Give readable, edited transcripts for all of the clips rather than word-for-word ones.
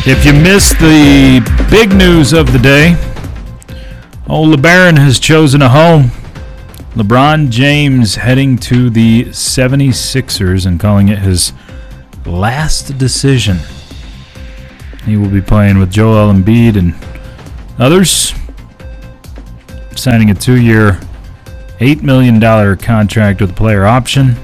If you missed the big news of the day, old LeBaron has chosen a home. LeBron James heading to the 76ers and calling it his last decision. He will be playing with Joel Embiid and others, signing a 2-year, $8 million contract with a player option.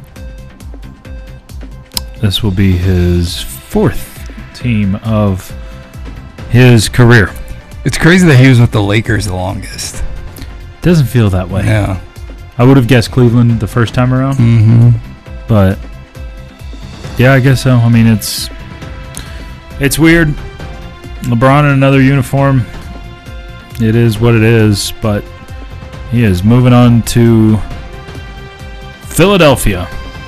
This will be his fourth team of his career. It's crazy that he was with the Lakers the longest. Doesn't feel that way. Yeah. I would have guessed Cleveland the first time around. Mm-hmm. But yeah, I guess so. I mean, it's weird. LeBron in another uniform. It is what it is, but he is moving on to Philadelphia.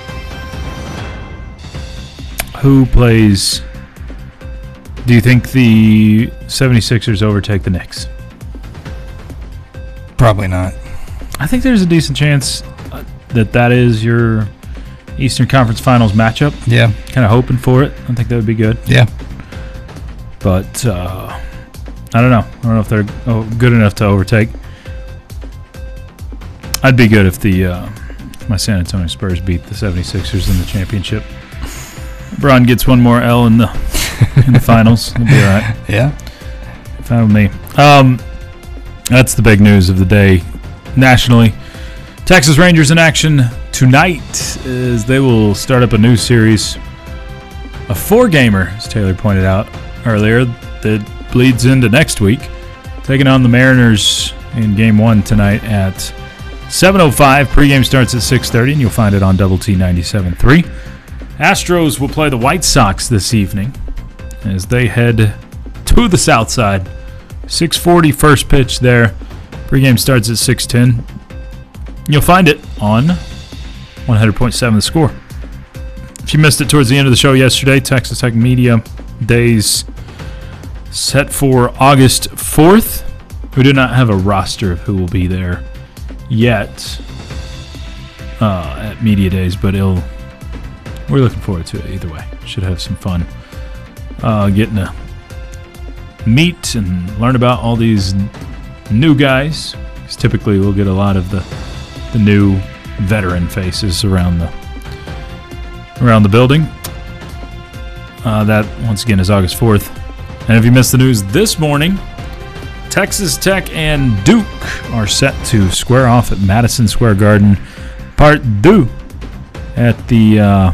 Who plays? Do you think the 76ers overtake the Knicks? Probably not. I think there's a decent chance that is your Eastern Conference Finals matchup. Yeah. Kind of hoping for it. I think that would be good. Yeah. But I don't know. I don't know if they're good enough to overtake. I'd be good if my San Antonio Spurs beat the 76ers in the championship. LeBron gets one more L in the finals. It'll be all right. Yeah. Fine with me. That's the big news of the day nationally. Texas Rangers in action tonight as they will start up a new series. A 4-gamer, as Taylor pointed out earlier, that bleeds into next week. Taking on the Mariners in Game 1 tonight at 7:05. Pregame starts at 6:30, and you'll find it on Double T 97.3. Astros will play the White Sox this evening as they head to the south side. 6:40 first pitch there. Pregame starts at 6:10. You'll find it on 100.7 The Score. If you missed it towards the end of the show yesterday, Texas Tech Media Days set for August 4th. We do not have a roster of who will be there yet at Media Days, but we're looking forward to it either way. Should have some fun getting to meet and learn about all these new guys. Because typically we'll get a lot of the new veteran faces around the building. That, once again, is August 4th. And if you missed the news this morning, Texas Tech and Duke are set to square off at Madison Square Garden, Part 2, at the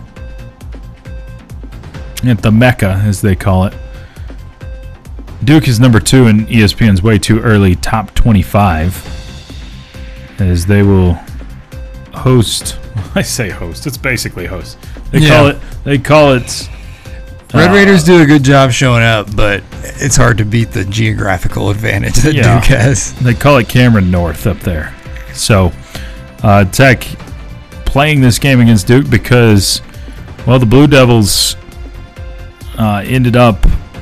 Mecca, as they call it. Duke is number 2 in ESPN's way too early top 25, as they will host. I say host. It's basically host. They call it. Red Raiders do a good job showing up, but it's hard to beat the geographical advantage that Duke has. They call it Cameron North up there. So, Tech playing this game against Duke because, well, the Blue Devils ended up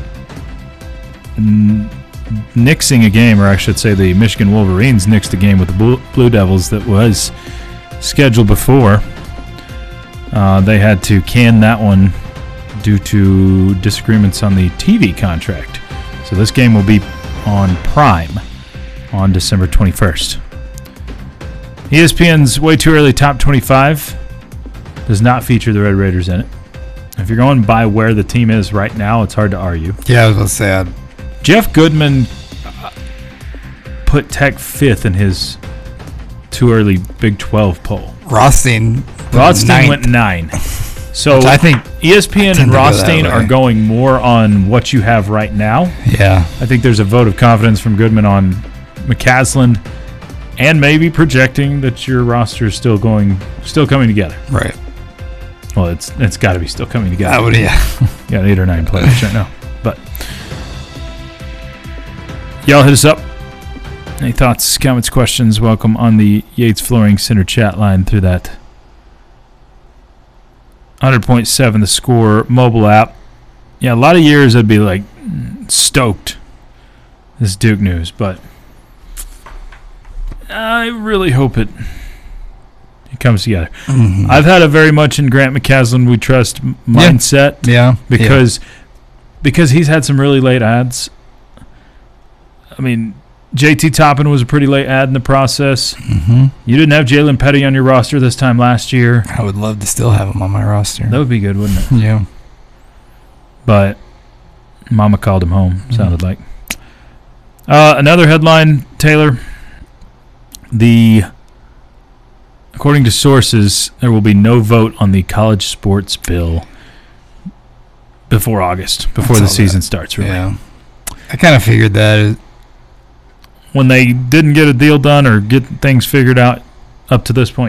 nixing a game, or I should say the Michigan Wolverines nixed a game with the Blue Devils that was scheduled before. They had to can that one due to disagreements on the TV contract. So this game will be on Prime on December 21st. ESPN's way too early top 25 does not feature the Red Raiders in it. If you're going by where the team is right now, it's hard to argue. Yeah, I was going to say. Jeff Goodman put Tech 5th in his too early Big 12 poll. Rothstein went 9. So I think ESPN and Rothstein are going more on what you have right now. Yeah. I think there's a vote of confidence from Goodman on McCasland, and maybe projecting that your roster is still coming together. Right. Well, it's got to be still coming together. Yeah. You got 8 or 9 players right now. But y'all hit us up. Any thoughts, comments, questions? Welcome on the Yates Flooring Center chat line through that 100.7 The Score mobile app. Yeah, a lot of years I'd be like stoked this Duke news, but I really hope it comes together. Mm-hmm. I've had a very much in Grant McCasland we trust mindset. Yeah. Because because he's had some really late ads. I mean, JT Toppin was a pretty late ad in the process. Mm-hmm. You didn't have Jalen Petty on your roster this time last year. I would love to still have him on my roster. That would be good, wouldn't it? Yeah. But Mama called him home, sounded like. Another headline, Taylor. According to sources, there will be no vote on the college sports bill before August, before the season starts, really. Yeah. I kind of figured that. When they didn't get a deal done or get things figured out up to this point,